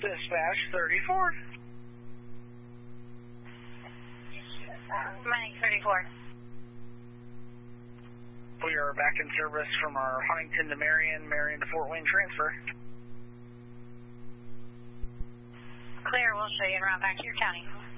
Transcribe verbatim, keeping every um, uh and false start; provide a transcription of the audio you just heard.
Dispatch thirty-four. Mining thirty-four. We are back in service from our Huntington to Marion, Marion to Fort Wayne transfer. Clear, we'll show you en route back to your county.